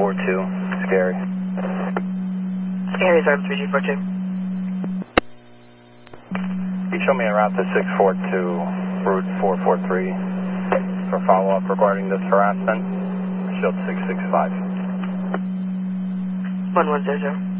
3242, Scary. Scary, Sergeant 3242. Can you show me a route to 642, Route 443 for follow-up regarding this harassment? Shield 665. 1100.